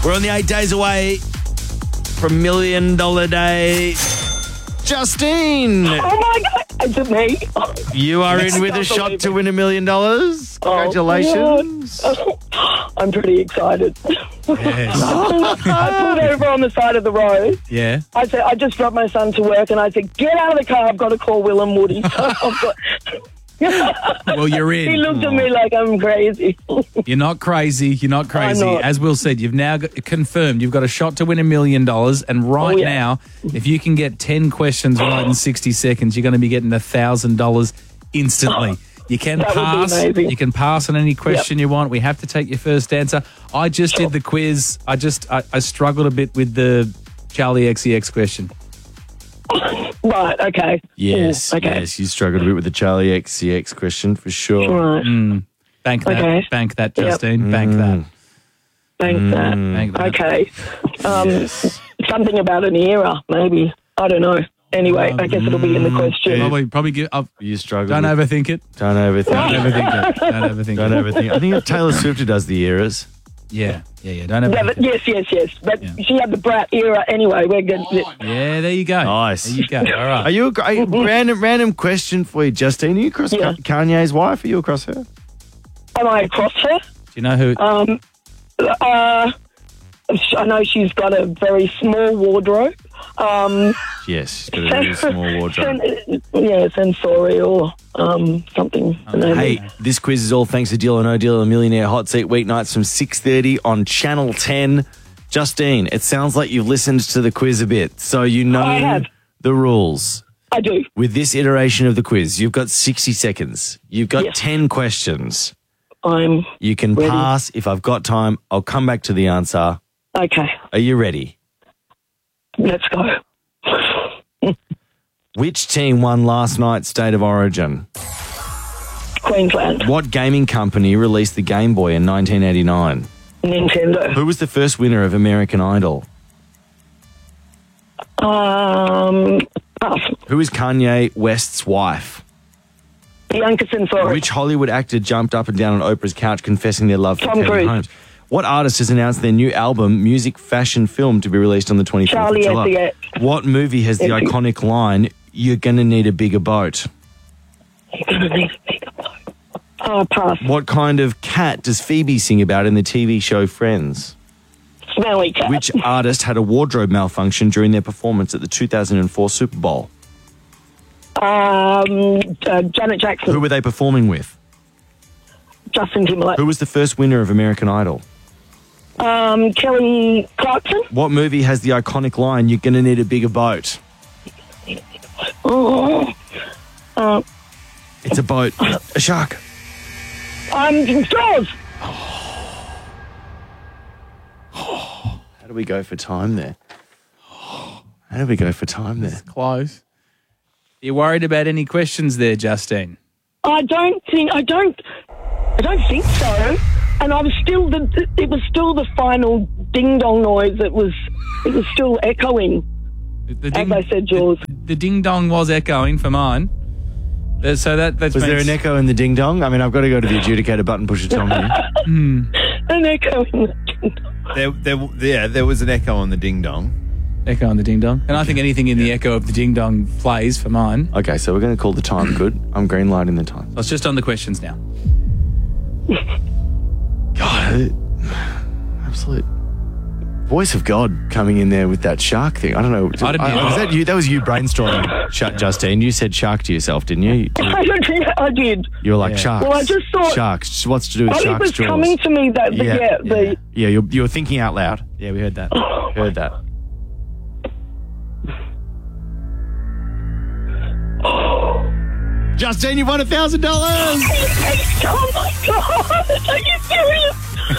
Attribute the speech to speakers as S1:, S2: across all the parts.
S1: We're only 8 days away from $1 Million Day. Justine!
S2: Oh my God, is it me?
S1: You are in with a shot to win $1 million. Congratulations.
S2: Oh, I'm pretty excited.
S3: Yes.
S2: I pulled over on the side of the road.
S3: Yeah.
S2: I said, I just dropped my son to work and I said, get out of the car, I've got to call Will and Woody.
S3: Well, you're in.
S2: He looked at me like I'm crazy.
S3: You're not crazy. You're not crazy.
S2: I'm not.
S3: As Will said, you've now confirmed you've got a shot to win $1 million. And right now, if you can get 10 questions right in 60 seconds, you're going to be getting $1,000 instantly. You can
S2: That would be
S3: pass.
S2: amazing.
S3: You can pass on any question you want. We have to take your first answer. I just did the quiz. I struggled a bit with the Charlie XCX question.
S2: Right, okay.
S1: Yes,
S2: Ooh, okay.
S1: yes, you struggled a bit with the Charlie XCX question for sure.
S2: Right.
S3: Bank that.
S2: Okay.
S3: Bank that, Justine. Bank that.
S2: Thanks,
S3: Bank that.
S2: Okay. Something about an era, maybe. I don't know. Anyway, I guess it'll be in the question.
S3: Probably give up.
S1: You struggled.
S3: Don't overthink it.
S1: Don't overthink
S3: Don't
S1: it.
S3: overthink it. Don't overthink
S1: Don't
S3: it.
S1: overthink it. I think Taylor Swift who does the eras.
S3: Yeah. Don't
S2: Yeah,
S3: overthink
S2: but
S3: it.
S2: yes. But she had the brat era anyway. We're good.
S3: Yeah, there you go.
S1: Nice.
S3: There you go. All right.
S1: Are you random question for you, Justine? Are you across
S2: Yeah.
S1: Kanye's wife? Are you across her?
S2: Am I across her?
S3: Do you know who?
S2: I know she's got a very small wardrobe.
S1: Yes, she's got a really small wardrobe.
S2: Sensorial, something.
S1: Hey, this quiz is all thanks to Deal or No Deal, a Millionaire Hot Seat weeknights from 6:30 on Channel 10. Justine, it sounds like you've listened to the quiz a bit, so you know
S2: I have.
S1: the rules.
S2: I do.
S1: With this iteration of the quiz, you've got 60 seconds. You've got
S2: Yes.
S1: 10 questions.
S2: I'm
S1: You can
S2: ready.
S1: pass. If I've got time, I'll come back to the answer.
S2: Okay.
S1: Are you ready?
S2: Let's go.
S1: Which team won last night's State of Origin?
S2: Queensland.
S1: What gaming company released the Game Boy in 1989?
S2: Nintendo.
S1: Who was the first winner of American Idol?
S2: Pass.
S1: Who is Kanye West's wife?
S2: Bianca Censori.
S1: Which Hollywood actor jumped up and down on Oprah's couch confessing their love for
S2: Tom
S1: Kevin
S2: Cruise.
S1: Holmes? What artist has announced their new album, Music Fashion Film, to be released on the 24th
S2: Charlie
S1: of July?
S2: XCX.
S1: What movie has the iconic line, "You're gonna need a bigger boat"?
S2: You're going to need a bigger boat. Pass.
S1: What kind of cat does Phoebe sing about in the TV show Friends?
S2: Smelly cat.
S1: Which artist had a wardrobe malfunction during their performance at the 2004 Super Bowl?
S2: Janet Jackson.
S1: Who were they performing with?
S2: Justin Timberlake.
S1: Who was the first winner of American Idol?
S2: Kelly Clarkson.
S1: What movie has the iconic line, "You're gonna need a bigger boat"?
S2: Oh.
S1: It's a boat. A shark.
S2: Jaws.
S1: How do we go for time there? How do we go for time there?
S3: Close. You worried about any questions there, Justine?
S2: I don't think so. And I was still it was still the final ding dong noise. It was still echoing. As I said, Jaws.
S3: The ding dong was echoing for mine. So that's
S1: Was there an echo in the ding dong? I mean, I've got to go to the adjudicator button, push it, tell me.
S2: An echo in the ding dong.
S4: There was an echo on the ding dong.
S3: Echo on the ding dong. And I think anything in the echo of the ding dong plays for mine.
S1: Okay, so we're going to call the time good. I'm green lighting the time.
S3: It's just on the questions now.
S1: God, absolute voice of God coming in there with that shark thing. I don't know.
S3: I didn't hear
S1: was
S3: that.
S1: that you? That was you brainstorming, Justine. You said shark to yourself, didn't you?
S2: I did.
S1: You were like,
S3: Yeah.
S1: sharks.
S2: Well, I just thought-
S1: Sharks. What's to do with
S2: It
S1: sharks'
S2: was
S1: jaws?
S2: coming to me that
S1: Yeah, you were thinking out loud.
S3: Yeah, we heard that.
S1: Heard that. Justine, you won $1,000.
S2: Oh my God! Are you serious?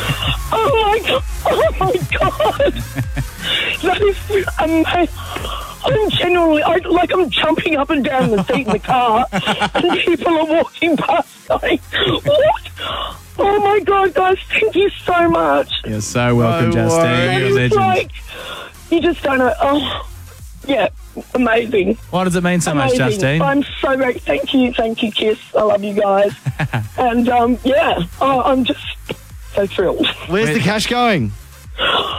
S2: Oh my God! That is amazing. I'm genuinely, I'm jumping up and down the seat in the car, and people are walking past going, "What? Oh my God, guys! Thank you so much."
S3: You're so welcome,
S1: No
S3: Justine.
S1: worries.
S3: You're a
S2: It's
S3: legend.
S2: like you just don't know. Oh, yeah, amazing.
S3: Why does it mean so much,
S2: Amazing.
S3: Justine?
S2: I'm so great. Thank you, Kiss. I love you guys. And I'm just so thrilled.
S1: Where's the cash going?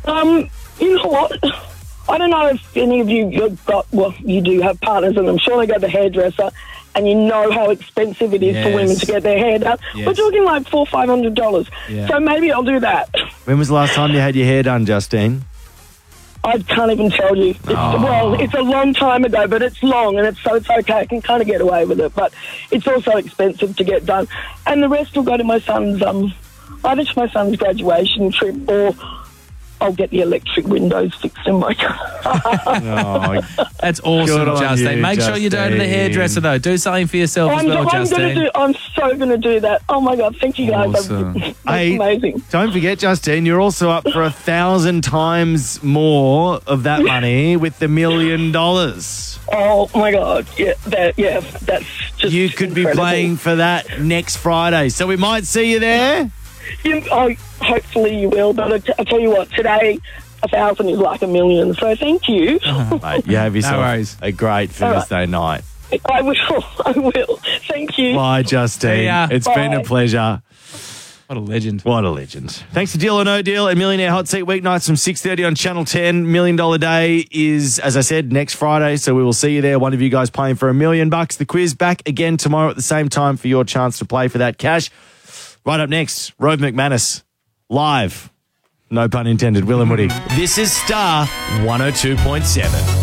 S2: You know what? I don't know if any of you have got, well, you do have partners, and I'm sure they go to the hairdresser, and you know how expensive it is for women to get their hair done.
S3: Yes.
S2: We're talking like $400-500.
S3: Yeah.
S2: So maybe I'll do that.
S1: When was the last time you had your hair done, Justine?
S2: I can't even tell you. Well, it's a long time ago, but it's long, and it's okay. I can kind of get away with it, but it's also expensive to get done. And the rest will go to my son's, either to my son's graduation trip, or I'll get the electric windows fixed in my car.
S3: That's awesome,
S1: Good on
S3: Justine.
S1: you,
S3: Make sure you go to the
S1: Justine.
S3: hairdresser, though. Do something for yourself as well, Justine.
S2: I'm so going to do that. Oh, my God. Thank you, guys.
S3: Awesome.
S2: That's
S1: Hey,
S2: amazing.
S1: Don't forget, Justine, you're also up for 1,000 times more of that money with the $1 million.
S2: Oh, my God. Yeah, that's just
S1: You could be
S2: incredible.
S1: playing for that next Friday, so we might see you there.
S2: Hopefully you will, but I tell you what, today 1,000 is like 1,000,000. So thank you.
S1: Mate, you have yourself
S3: worries.
S1: a great Thursday night.
S2: I will. Thank you.
S1: Bye, Justine.
S3: See ya.
S1: It's been a
S2: Bye.
S1: pleasure.
S3: What a legend.
S1: What a legend. Thanks to Deal or No Deal and Millionaire Hot Seat weeknights from 6:30 on Channel 10. $1 Million Day is, as I said, next Friday, so we will see you there. One of you guys playing for $1 million. The quiz back again tomorrow at the same time for your chance to play for that cash. Right up next, Rove McManus, live. No pun intended, Will and Woody. This is Star 102.7.